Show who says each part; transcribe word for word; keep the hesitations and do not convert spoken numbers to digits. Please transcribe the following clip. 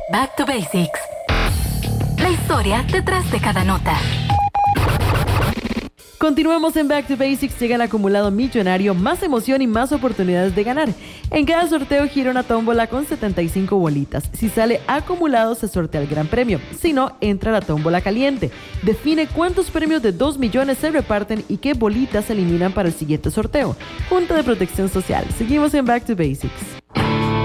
Speaker 1: Back to Basics. La historia detrás de cada nota.
Speaker 2: Continuamos en Back to Basics. Llega el acumulado millonario, más emoción y más oportunidades de ganar. En cada sorteo gira una tómbola con setenta y cinco bolitas. Si sale acumulado, se sortea el gran premio. Si no, entra la tómbola caliente. Define cuántos premios de dos millones se reparten y qué bolitas se eliminan para el siguiente sorteo. Junta de Protección Social. Seguimos en Back to Basics.